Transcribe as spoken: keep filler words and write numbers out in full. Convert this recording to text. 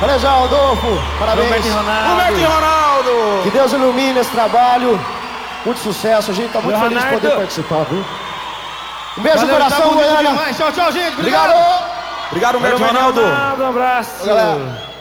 Alejão, Adolfo, parabéns. Roberto e Ronaldo. Roberto e Ronaldo. Que Deus ilumine esse trabalho. Muito sucesso, a gente tá muito feliz de Leonardo. poder participar, viu? Um beijo no Valeu, coração, tá bonito Goiânia. demais. Tchau, tchau, gente. Obrigado. Obrigado. Obrigado, Roberto e Ronaldo. Um abraço. Galera.